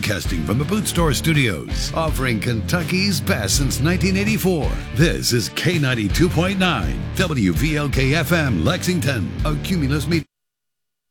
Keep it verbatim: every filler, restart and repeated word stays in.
broadcasting from the Boot Store Studios, offering Kentucky's best since nineteen eighty-four. This is K ninety-two point nine, W V L K F M, Lexington, a Cumulus Media.